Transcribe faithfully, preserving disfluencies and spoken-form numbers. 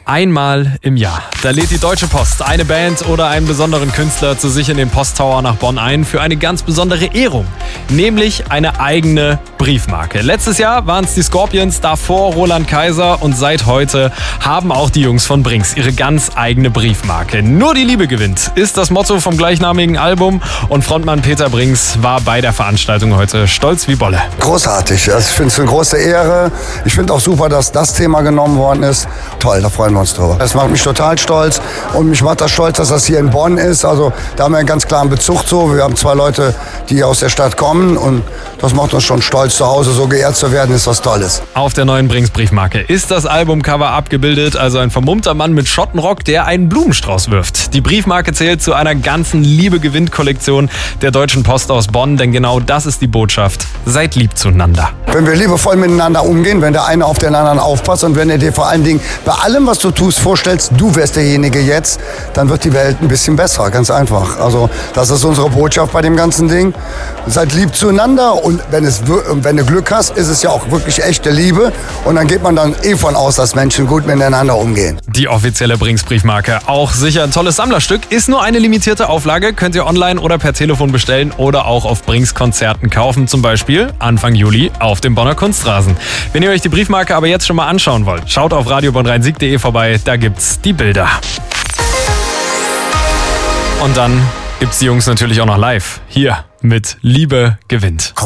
Einmal im Jahr. Da lädt die Deutsche Post eine Band oder einen besonderen Künstler zu sich in den Posttower nach Bonn ein für eine ganz besondere Ehrung. Nämlich eine eigene Briefmarke. Letztes Jahr waren es die Scorpions, davor Roland Kaiser und seit heute haben auch die Jungs von Brings ihre ganz eigene Briefmarke. Nur die Liebe gewinnt, ist das Motto vom gleichnamigen Album und Frontmann Peter Brings war bei der Veranstaltung heute stolz wie Bolle. Großartig, also ich finde es eine große Ehre. Ich finde auch super, dass das Thema genommen worden ist. Toll, da freuen wir uns drüber. Das macht mich total stolz und mich macht das stolz, dass das hier in Bonn ist. Also da haben wir einen ganz klaren Bezug zu. Wir haben zwei Leute, die aus der Stadt kommen und das macht uns schon stolz, zu Hause so geehrt zu werden, ist was Tolles. Auf der neuen Brings Briefmarke ist das Albumcover abgebildet, also ein vermummter Mann mit Schottenrock, der einen Blumenstrauß wirft. Die Briefmarke zählt zu einer ganzen Liebe-Gewinnt-Kollektion der Deutschen Post aus Bonn, denn genau das ist die Botschaft. Seid lieb zueinander. Wenn wir liebevoll miteinander umgehen, wenn der eine auf den anderen aufpasst und wenn er dir vor allen Dingen bei allem, was du tust, vorstellst, du wärst derjenige jetzt, dann wird die Welt ein bisschen besser, ganz einfach. Also das ist unsere Botschaft bei dem ganzen Ding. Seid lieb zueinander und wenn, es, wenn du Glück hast, ist es ja auch wirklich echte Liebe und dann geht man dann eh von aus, dass Menschen gut miteinander umgehen. Die offizielle Brings Briefmarke, auch sicher ein tolles Sammlerstück, ist nur eine limitierte Auflage, könnt ihr online oder per Telefon bestellen oder auch auf Brings Konzerten kaufen, zum Beispiel Anfang Juli auf dem Bonner Kunstrasen. Wenn ihr euch die Briefmarke aber jetzt schon mal anschauen wollt, schaut auf radio bonn rhein sieg punkt de vorbei, da gibt's die Bilder. Und dann gibt's die Jungs natürlich auch noch live, hier mit Liebe gewinnt.